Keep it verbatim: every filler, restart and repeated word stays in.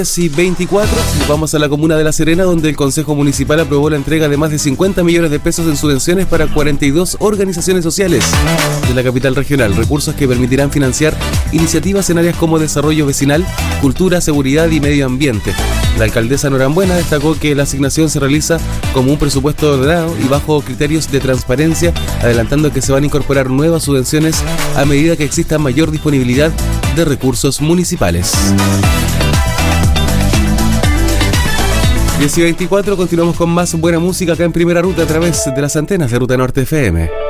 Y veinticuatro, vamos a la comuna de La Serena, donde el Consejo Municipal aprobó la entrega de más de cincuenta millones de pesos en subvenciones para cuarenta y dos organizaciones sociales de la capital regional, recursos que permitirán financiar iniciativas en áreas como desarrollo vecinal, cultura, seguridad y medio ambiente. La alcaldesa Norambuena destacó que la asignación se realiza como un presupuesto ordenado y bajo criterios de transparencia, adelantando que se van a incorporar nuevas subvenciones a medida que exista mayor disponibilidad de recursos municipales. diez y veinticuatro, continuamos con más buena música acá en Primera Ruta a través de las antenas de Ruta Norte F M.